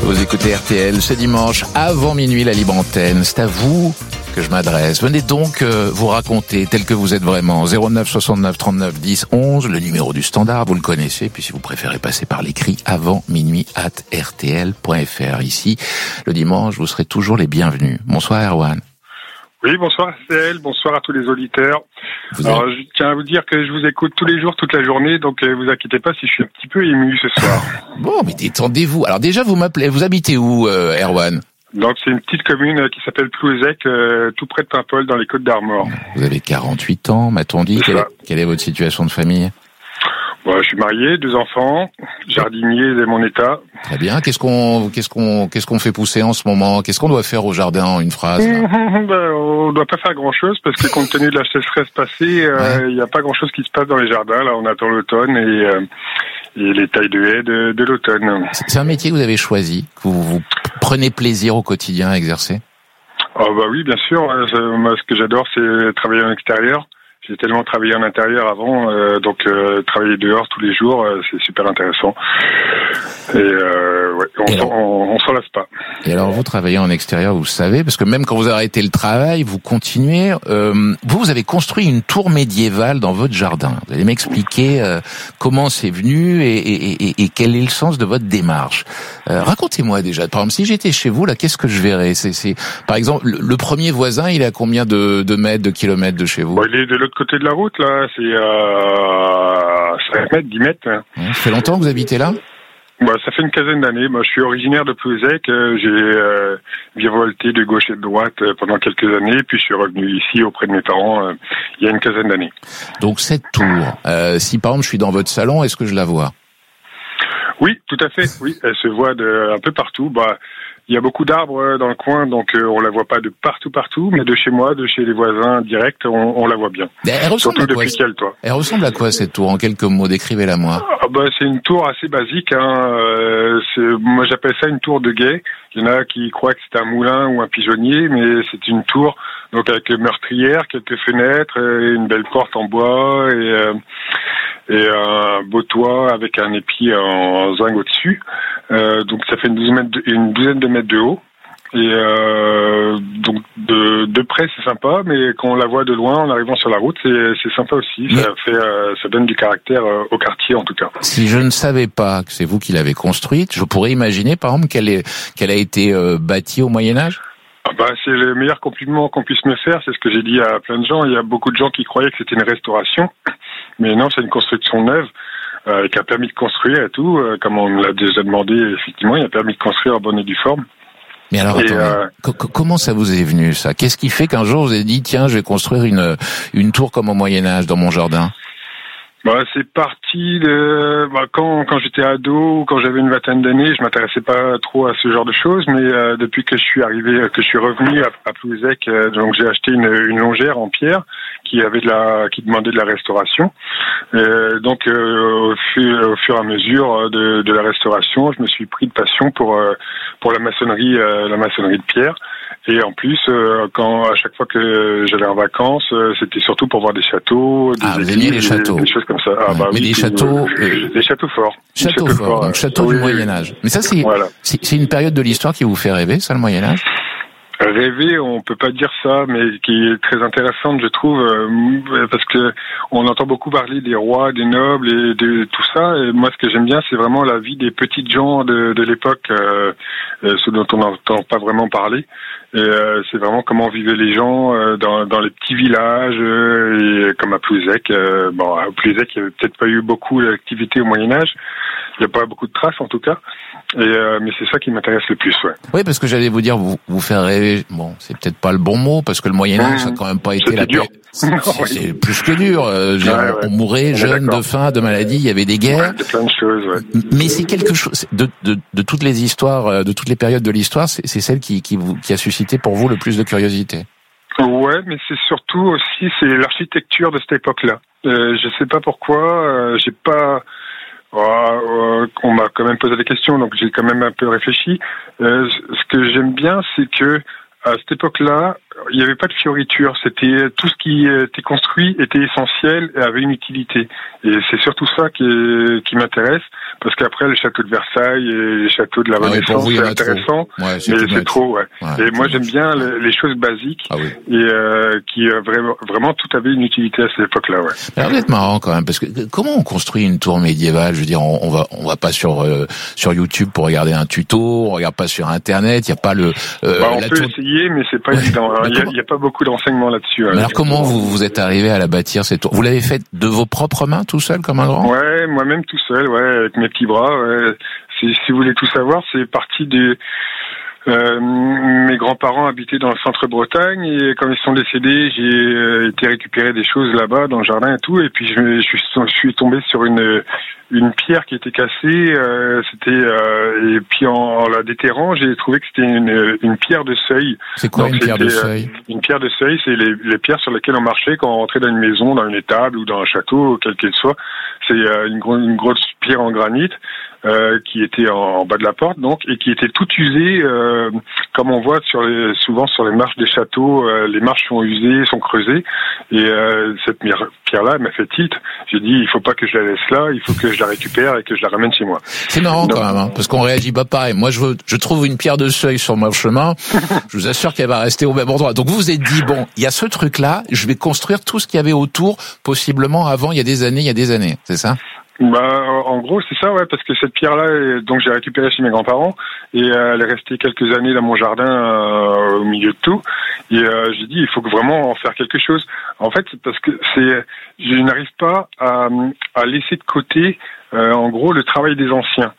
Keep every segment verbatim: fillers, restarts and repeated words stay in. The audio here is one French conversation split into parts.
Vous écoutez R T L ce dimanche avant minuit, la libre antenne. C'est à vous que je m'adresse. Venez donc euh, vous raconter tel que vous êtes vraiment. zéro neuf soixante-neuf trente-neuf dix onze, le numéro du standard, vous le connaissez. Puis si vous préférez passer par l'écrit, avant minuit at r t l point f r. Ici, le dimanche, vous serez toujours les bienvenus. Bonsoir Erwan. Oui, bonsoir R T L, bonsoir à tous les auditeurs. Vous Alors, êtes... je tiens à vous dire que je vous écoute tous les jours, toute la journée, donc euh, vous inquiétez pas si je suis un petit peu ému ce soir. Bon, mais détendez-vous. Alors déjà, vous m'appelez, vous habitez où, euh, Erwan? Donc c'est une petite commune qui s'appelle Plouézec, euh, tout près de Paimpol, dans les Côtes d'Armor. Vous avez quarante-huit ans, m'a-t-on dit. Quelle est, quelle est votre situation de famille? Bon, je suis marié, deux enfants, jardinier c'est mon état. Très bien. Qu'est-ce qu'on, qu'est-ce qu'on, qu'est-ce qu'on fait pousser en ce moment? Qu'est-ce qu'on doit faire au jardin en une phrase? Ben, on doit pas faire grand-chose parce que compte tenu de la sécheresse passée, il euh, n'y a pas grand-chose qui se passe dans les jardins. Là, on attend l'automne et, euh, et les tailles de haies de, de l'automne. C'est un métier que vous avez choisi, que vous, vous prenez plaisir au quotidien à exercer? Oh bah oui, bien sûr. Moi, ce que j'adore, c'est travailler en extérieur. J'ai tellement travaillé en intérieur avant, euh, donc euh, travailler dehors tous les jours, euh, c'est super intéressant. Et, euh, ouais, on, et alors, on, on s'en lasse pas. Et alors vous travaillez en extérieur, vous savez, parce que même quand vous arrêtez le travail, vous continuez. Euh, vous, vous avez construit une tour médiévale dans votre jardin. Vous allez m'expliquer euh, comment c'est venu et, et, et, et quel est le sens de votre démarche. Euh, racontez-moi déjà. Par exemple, si j'étais chez vous, là, qu'est-ce que je verrais? C'est, c'est, par exemple, le, le premier voisin, il est à combien de, de mètres, de kilomètres de chez vous? Bon, il est de l'autre côté de la route, là. C'est euh, cinq mètres, dix mètres. Hein. Ça fait longtemps que vous habitez là? Bah, ça fait une quinzaine d'années. Moi, je suis originaire de Plouézec. Euh, j'ai euh, virevolté de gauche et de droite euh, pendant quelques années, puis je suis revenu ici auprès de mes parents euh, il y a une quinzaine d'années. Donc cette tour, euh, si par exemple je suis dans votre salon, est-ce que je la vois? Oui, tout à fait. Oui, elle se voit de un peu partout. Bah, il y a beaucoup d'arbres dans le coin, donc euh, on la voit pas de partout, partout, mais de chez moi, de chez les voisins, direct, on, on la voit bien. Elle ressemble Surtout à quoi, depuis qu'elle, toi. Elle ressemble à quoi cette tour? En quelques mots, décrivez-la moi. Ah bah, c'est une tour assez basique. Hein. Euh, c'est, moi, j'appelle ça une tour de guet. Il y en a qui croient que c'est un moulin ou un pigeonnier, mais c'est une tour donc avec meurtrière, quelques fenêtres, et une belle porte en bois et, euh, et un beau toit avec un épi en zinc au-dessus. Euh, donc ça fait une douzaine, de, une douzaine de mètres de haut. Et euh, donc de, de près c'est sympa, mais quand on la voit de loin en arrivant sur la route, c'est, c'est sympa aussi. Mais ça fait, euh, ça donne du caractère euh, au quartier en tout cas. Si je ne savais pas que c'est vous qui l'avez construite, je pourrais imaginer par exemple qu'elle est, qu'elle a été euh, bâtie au Moyen Âge. Ah bah, c'est le meilleur compliment qu'on puisse me faire, c'est ce que j'ai dit à plein de gens. Il y a beaucoup de gens qui croyaient que c'était une restauration, mais non, c'est une construction neuve, euh, avec un permis de construire et tout, euh, comme on me l'a déjà demandé, effectivement, il y a un permis de construire en bonne et due forme. Mais alors, et attendez, euh... co- comment ça vous est venu, ça? Qu'est-ce qui fait qu'un jour vous avez dit, tiens, je vais construire une, une tour comme au Moyen-Âge dans mon jardin? Bah, c'est parti de bah, quand quand j'étais ado ou quand j'avais une vingtaine d'années, je m'intéressais pas trop à ce genre de choses, mais euh, depuis que je suis arrivé, que je suis revenu à, à Plouézec, euh, donc j'ai acheté une, une longère en pierre qui avait de la qui demandait de la restauration. Euh, donc euh, au, fur, au fur et à mesure de, de la restauration, je me suis pris de passion pour euh, pour la maçonnerie euh, la maçonnerie de pierre. Et en plus, euh, quand à chaque fois que j'allais en vacances, euh, c'était surtout pour voir des châteaux, des ah, vous églises, aimiez les châteaux, des, des choses comme ça. Ah, ouais, bah, mais oui, des tout, châteaux, euh, des châteaux forts, châteaux châteaux forts, forts, donc châteaux oui, du Moyen Âge. Mais ça, c'est, voilà. c'est c'est une période de l'histoire qui vous fait rêver, ça, le Moyen Âge? Rêver, on peut pas dire ça, mais qui est très intéressante, je trouve, euh, parce que on entend beaucoup parler des rois, des nobles et de tout ça. Et moi, ce que j'aime bien, c'est vraiment la vie des petites gens de, de l'époque, euh, euh, ce dont on n'entend pas vraiment parler. Et euh, c'est vraiment comment vivaient les gens euh, dans, dans les petits villages, euh, et comme à Plouézec. Euh, bon, à Plouézec, il n'y avait peut-être pas eu beaucoup d'activités au Moyen Âge. Il n'y a pas beaucoup de traces, en tout cas. Et euh, mais c'est ça qui m'intéresse le plus, ouais. Oui, parce que j'allais vous dire, vous vous faire rêver. Bon, c'est peut-être pas le bon mot, parce que le Moyen Âge, mmh, ça a quand même pas été la dur. C'est, c'est, c'est plus que dur. Euh, ouais, ouais. On mourait jeune de faim, de maladie. Il y avait des guerres. Ouais, de plein de choses. Ouais. Mais c'est quelque chose de, de, de toutes les histoires, de toutes les périodes de l'histoire, c'est, c'est celle qui, qui vous, qui a suscité pour vous le plus de curiosité. Ouais, mais c'est surtout aussi c'est l'architecture de cette époque-là. Euh, je sais pas pourquoi, euh, j'ai pas. Oh, euh, on m'a quand même posé des questions, donc j'ai quand même un peu réfléchi. Euh, ce que j'aime bien, c'est que à cette époque-là, il n'y avait pas de fioriture. C'était tout ce qui était construit était essentiel et avait une utilité. Et c'est surtout ça qui, est, qui m'intéresse, parce qu'après le château de Versailles et les châteaux de la Renaissance, ah oui, c'est intéressant, ouais, c'est mais c'est trop. Ouais. Ouais, et moi j'aime bien les, les choses basiques, ah oui. et euh, qui euh, vraiment, vraiment tout avait une utilité à cette époque-là. Ouais. Alors, vous êtes marrant quand même, parce que comment on construit une tour médiévale? Je veux dire, on, on va on va pas sur euh, sur YouTube pour regarder un tuto, on regarde pas sur Internet, il y a pas le. Euh, bah, on la peut tour... essayer, mais c'est pas évident. Il y, y a pas beaucoup d'enseignements là-dessus. Mais alors comment vous vous êtes arrivé à la bâtir cette tour? Vous l'avez faite de vos propres mains, tout seul, comme un grand? Ouais, moi-même tout seul, ouais, avec mes petits bras. Ouais. Si, si vous voulez tout savoir, c'est parti des. Euh, mes grands-parents habitaient dans le centre-Bretagne et quand ils sont décédés, j'ai euh, été récupérer des choses là-bas dans le jardin et tout, et puis je, je, suis, je suis tombé sur une une pierre qui était cassée. Euh, c'était euh, et puis en, en la déterrant, j'ai trouvé que c'était une une pierre de seuil. C'est quoi? Donc, une pierre de seuil? Euh, une pierre de seuil, c'est les, les pierres sur lesquelles on marchait quand on rentrait dans une maison, dans une étable ou dans un château, quel qu'il soit. C'est euh, une, gro- une grosse pierre en granit. Euh, qui était en, en bas de la porte, donc, et qui était toute usée, euh, comme on voit sur les, souvent sur les marches des châteaux, euh, les marches sont usées, sont creusées, et euh, cette pierre-là, elle m'a fait tilt. J'ai dit, il faut pas que je la laisse là, il faut que je la récupère et que je la ramène chez moi. C'est marrant donc, quand même, hein, parce qu'on réagit pas pareil. Moi, je, veux, je trouve une pierre de seuil sur mon chemin, je vous assure qu'elle va rester au même endroit. Donc vous vous êtes dit, bon, il y a ce truc-là, je vais construire tout ce qu'il y avait autour, possiblement avant, il y a des années, il y a des années, c'est ça? Bah, en gros, c'est ça, ouais, parce que cette pierre-là, donc j'ai récupéré chez mes grands-parents et euh, elle est restée quelques années dans mon jardin euh, au milieu de tout. Et euh, j'ai dit, il faut vraiment en faire quelque chose. En fait, c'est parce que c'est, je n'arrive pas à, à laisser de côté, euh, en gros, le travail des anciens.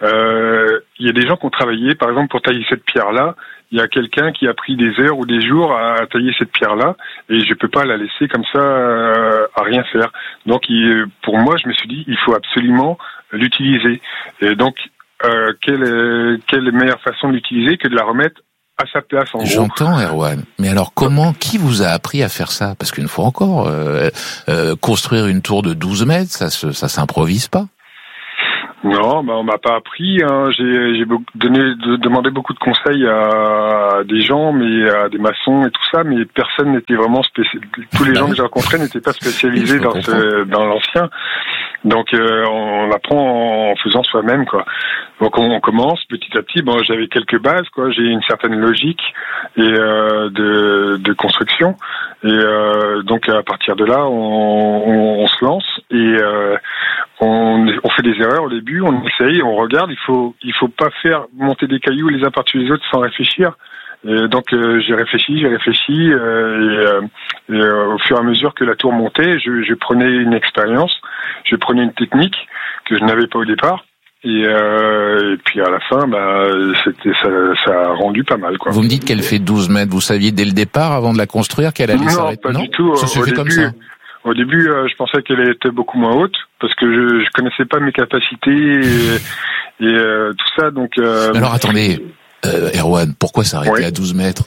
Euh, il y a des gens qui ont travaillé, par exemple, pour tailler cette pierre-là. Il y a quelqu'un qui a pris des heures ou des jours à tailler cette pierre-là, et je peux pas la laisser comme ça euh, à rien faire. Donc, il, pour moi, je me suis dit, il faut absolument l'utiliser. Et donc, euh, quelle, quelle meilleure façon de l'utiliser que de la remettre à sa place, en gros. J'entends, Erwan. Mais alors, comment, qui vous a appris à faire ça? Parce qu'une fois encore, euh, euh, construire une tour de douze mètres, ça se, ça s'improvise pas. Non, bah on m'a pas appris. Hein. J'ai, j'ai donné, de, demandé beaucoup de conseils à des gens, mais à des maçons et tout ça, mais personne n'était vraiment spécialisé. Tous les gens que j'ai rencontrés n'étaient pas spécialisés dans ce, dans l'ancien. Donc euh, on apprend en faisant soi-même, quoi. Donc on, on commence petit à petit. Bon, j'avais quelques bases, quoi. J'ai une certaine logique et euh, de, de construction. Et euh, donc à partir de là, on, on, on se lance et euh, on, on fait des erreurs au début. On essaye, on regarde. Il faut, il faut pas faire monter des cailloux les uns par-dessus les autres sans réfléchir. Et donc euh, j'ai réfléchi, j'ai réfléchi, euh, et, euh, et euh, au fur et à mesure que la tour montait, je, je prenais une expérience, je prenais une technique que je n'avais pas au départ, et, euh, et puis à la fin, bah, c'était ça, ça a rendu pas mal, quoi. Vous me dites qu'elle fait douze mètres, vous saviez dès le départ, avant de la construire, qu'elle allait s'arrêter? Non, pas du tout. Ça se au fait début, comme ça. Au début, euh, je pensais qu'elle était beaucoup moins haute parce que je, je connaissais pas mes capacités et, et euh, tout ça, donc. Euh, Alors attendez. Euh, Erwan, pourquoi s'arrêter oui. à douze mètres?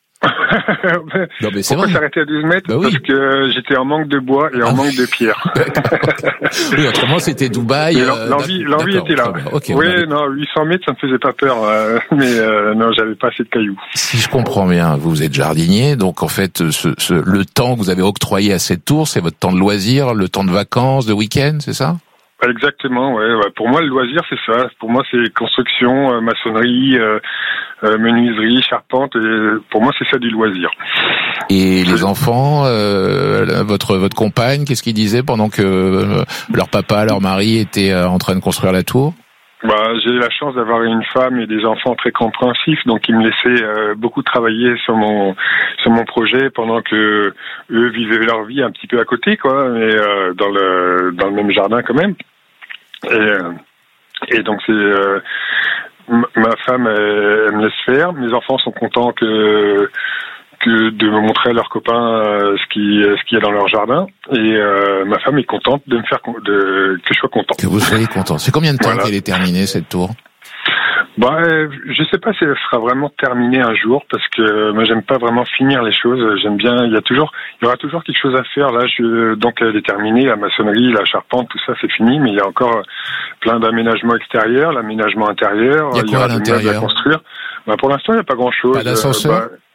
Non, mais c'est pourquoi vrai. S'arrêter à douze mètres? Bah oui. Parce que j'étais en manque de bois et en ah. manque de pierre. Oui, autrement c'était Dubaï. Euh, l'envie, l'envie était là. Okay, oui, avait... non, huit cents mètres, ça me faisait pas peur, euh, mais euh, non, j'avais pas assez de cailloux. Si je comprends bien, vous êtes jardinier, donc en fait, ce, ce, le temps que vous avez octroyé à cette tour, c'est votre temps de loisir, le temps de vacances, de week-end, c'est ça? Exactement, ouais, ouais. Pour moi, le loisir, c'est ça. Pour moi, c'est construction, euh, maçonnerie, euh, euh, menuiserie, charpente. Et pour moi, c'est ça du loisir. Et les enfants, euh, votre votre compagne, qu'est-ce qu'ils disaient pendant que euh, leur papa, leur mari étaient euh, en train de construire la tour? Bah, j'ai eu la chance d'avoir une femme et des enfants très compréhensifs, donc ils me laissaient euh, beaucoup travailler sur mon sur mon projet pendant que eux vivaient leur vie un petit peu à côté, quoi, mais euh, dans le dans le même jardin quand même. Et, euh, et donc c'est euh, m- ma femme elle, elle me laisse faire. Mes enfants sont contents que que de me montrer à leurs copains euh, ce qui ce qu'il y a dans leur jardin, et euh, ma femme est contente de me faire de que je sois content. Que vous soyez content. C'est combien de temps voilà. qu'elle est terminée cette tour? Bah, euh, je sais pas si elle sera vraiment terminée un jour, parce que moi j'aime pas vraiment finir les choses. J'aime bien, il y a toujours, il y aura toujours quelque chose à faire. Là, je, donc elle est terminée, la maçonnerie, la charpente, tout ça c'est fini, mais il y a encore plein d'aménagements extérieurs, l'aménagement intérieur. Il y a quoi il y à l'intérieur à construire. Bah, pour l'instant, il n'y a pas grand chose. Pas d'ascenseur. Euh, bah,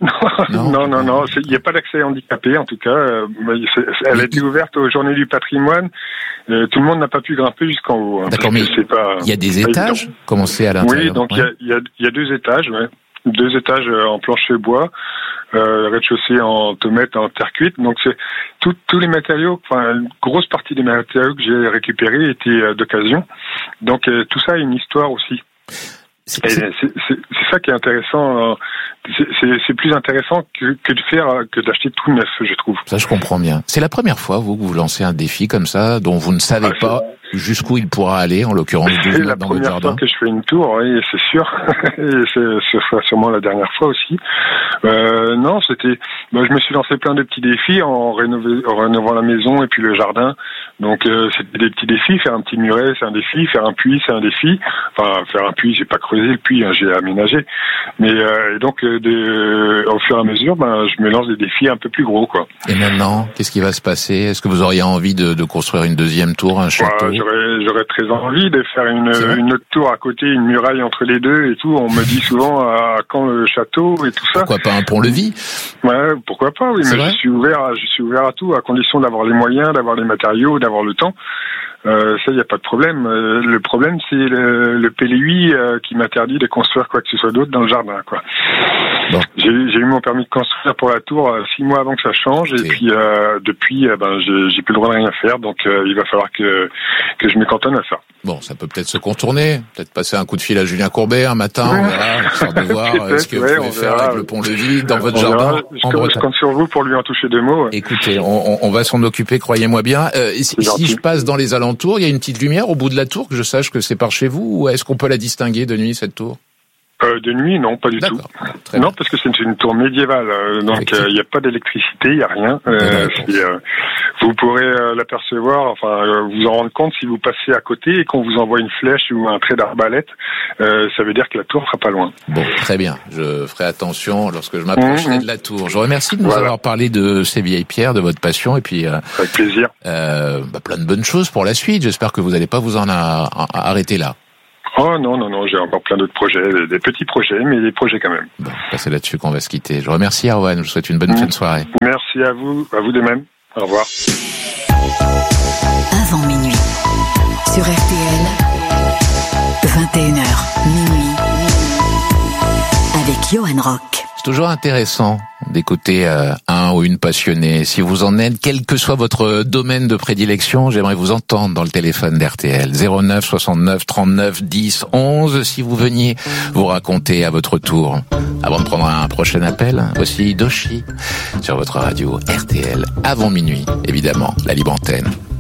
Non, non, non, non. Il n'y a pas d'accès handicapé, en tout cas. Euh, c'est, c'est, elle a été ouverte aux Journées du patrimoine. Euh, tout le monde n'a pas pu grimper jusqu'en haut. Hein, D'accord, mais c'est pas, il y a des étages. Comment c'est à l'intérieur? Oui, donc il ouais. y, a, y a deux étages, ouais. Deux étages en plancher bois, euh, rez-de-chaussée en tomate, en terre cuite. Donc c'est tout, tous les matériaux, enfin une grosse partie des matériaux que j'ai récupérés étaient d'occasion. Donc euh, tout ça a une histoire aussi. C'est, c'est... C'est, c'est, c'est ça qui est intéressant. C'est, c'est, c'est plus intéressant que, que de faire, que d'acheter tout neuf, je trouve. Ça, je comprends bien. C'est la première fois, vous, que vous lancez un défi comme ça, dont vous ne savez ah, pas c'est... jusqu'où il pourra aller, en l'occurrence douze mètres dans votre jardin. C'est la première fois que je fais une tour, oui, c'est sûr. Et c'est, ce sera sûrement la dernière fois aussi. Euh, non, c'était, bah, je me suis lancé plein de petits défis en, rénové, en rénovant la maison et puis le jardin. Donc, euh, c'était des petits défis. Faire un petit muret, c'est un défi. Faire un puits, c'est un défi. Enfin, faire un puits, j'ai pas creusé le puits, hein, j'ai aménagé. Mais, euh, et donc, euh, de, au fur et à mesure, ben, je me lance des défis un peu plus gros, quoi. Et maintenant, qu'est-ce qui va se passer? Est-ce que vous auriez envie de, de construire une deuxième tour, un château? Ouais, j'aurais, j'aurais très envie de faire une, une autre tour à côté, une muraille entre les deux et tout. On me dit souvent à quand le château et tout ça. Pourquoi pas un pont-levis? Ouais, pourquoi pas, oui, c'est mais vrai? je suis ouvert, à, je suis ouvert à tout, à condition d'avoir les moyens, d'avoir les matériaux, d'avoir le temps. Euh, ça, il n'y a pas de problème. Euh, le problème, c'est le, le P L U I euh, qui m'interdit de construire quoi que ce soit d'autre dans le jardin, quoi. Bon. J'ai, j'ai eu mon permis de construire pour la tour euh, six mois avant que ça change, okay. Et puis euh, depuis, euh, ben, j'ai, j'ai plus le droit de rien faire, donc euh, il va falloir que que je me cantonne à ça. Bon, ça peut peut-être se contourner, peut-être passer un coup de fil à Julien Courbet un matin, on verra, histoire de voir euh, ce que ouais, vous pouvez faire avec le pont-levis dans votre on jardin. Je, compte, je compte sur vous pour lui en toucher deux mots. Ouais. Écoutez, on, on, on va s'en occuper, croyez-moi bien. Euh, si, si je passe dans les alentours, il y a une petite lumière au bout de la tour, que je sache que c'est par chez vous, ou est-ce qu'on peut la distinguer de nuit, cette tour? Euh, de nuit, non, pas du D'accord. tout. Très non, bien. Parce que c'est une, une tour médiévale, euh, donc il n'y euh, a pas d'électricité, il n'y a rien. Euh, c'est, euh, vous pourrez euh, l'apercevoir, enfin euh, vous en rendre compte si vous passez à côté et qu'on vous envoie une flèche ou un trait d'arbalète, euh, ça veut dire que la tour sera pas loin. Bon, très bien. Je ferai attention lorsque je m'approcherai mmh. de la tour. Je vous remercie de nous voilà. avoir parlé de ces vieilles pierres, de votre passion, et puis euh, avec plaisir. Euh, bah, plein de bonnes choses pour la suite. J'espère que vous n'allez pas vous en a, a, arrêter là. Oh non, non, non, j'ai encore plein d'autres projets, des petits projets, mais des projets quand même. Bon, c'est là-dessus qu'on va se quitter. Je vous remercie, Erwan, je vous souhaite une bonne mmh. fin de soirée. Merci à vous, à vous de même. Au revoir. Avant minuit, sur R T L, vingt et une heures, minuit, avec Johan Rock. C'est toujours intéressant d'écouter euh, un ou une passionnée. Si vous en êtes, quel que soit votre domaine de prédilection, j'aimerais vous entendre dans le téléphone d'R T L. zéro neuf soixante-neuf trente-neuf dix onze, si vous veniez vous raconter à votre tour. Avant de prendre un prochain appel, voici Doshi sur votre radio R T L. Avant minuit, évidemment, la libre antenne.